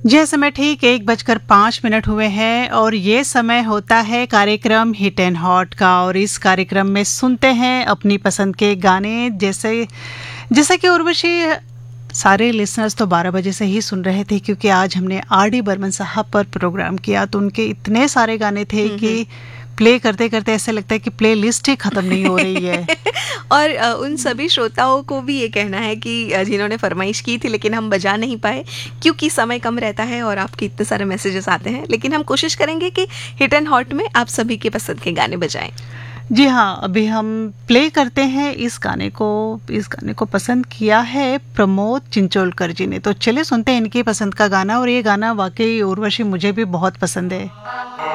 यह समय ठीक 1:05 हुए हैं और ये समय होता है कार्यक्रम हिट एंड हॉट का। और इस कार्यक्रम में सुनते हैं अपनी पसंद के गाने। जैसे कि उर्वशी, सारे लिसनर्स तो 12 बजे से ही सुन रहे थे क्योंकि आज हमने आर.डी. बर्मन साहब पर प्रोग्राम किया, तो उनके इतने सारे गाने थे कि प्ले करते करते ऐसे लगता है कि प्ले लिस्ट ही खत्म नहीं हो रही है। और उन सभी श्रोताओं को भी ये कहना है कि जिन्होंने फरमाइश की थी लेकिन हम बजा नहीं पाए क्योंकि समय कम रहता है और आपके इतने सारे मैसेजेस आते हैं, लेकिन हम कोशिश करेंगे कि हिट एंड हॉट में आप सभी के पसंद के गाने बजाएं। जी हाँ, अभी हम प्ले करते हैं इस गाने को पसंद किया है प्रमोद चिंचोलकर जी ने। तो चलिए सुनते हैं इनकी पसंद का गाना। और ये गाना वाकई उर्वशी मुझे भी बहुत पसंद है।